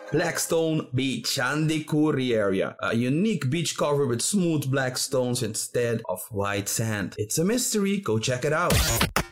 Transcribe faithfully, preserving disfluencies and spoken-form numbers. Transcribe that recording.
Blackstone Beach, Candi Curry area. A unique beach cover with smooth black stones instead of white sand. It's a mystery, go check it out.